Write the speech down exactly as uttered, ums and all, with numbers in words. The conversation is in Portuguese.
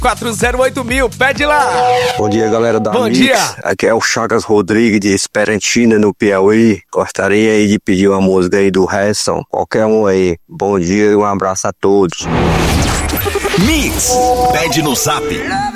quatro zero oito mil, pede lá. Bom dia, galera da Bom Mix. dia. Aqui é o Chagas Rodrigues de Esperantina, no Piauí. Gostaria aí de pedir uma música aí do Harrison, qualquer um aí. Bom dia e um abraço a todos. Mix, pede no Zap